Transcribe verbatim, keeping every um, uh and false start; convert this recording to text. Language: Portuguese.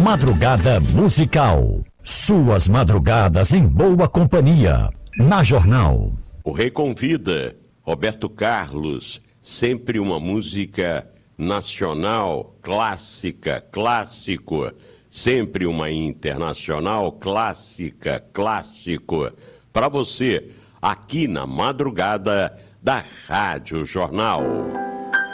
Madrugada Musical. Suas madrugadas em boa companhia. Na Jornal. O Rei convida Roberto Carlos, sempre uma música nacional, clássica, clássico, sempre uma internacional, clássica, clássico, para você, aqui na madrugada da Rádio Jornal.